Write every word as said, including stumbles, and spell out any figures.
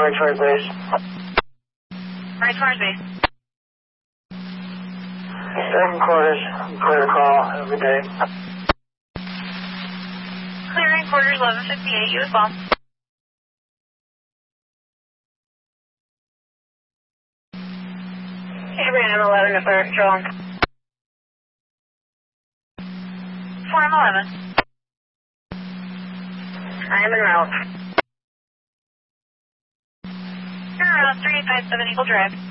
right towards base. Right towards base. Second quarters, clear to call every day. Clearing quarters eleven fifty-eight, you as well. Abraham eleven to clear control. Form eleven. I am en route. You're around three eight five seven Eagle Drive.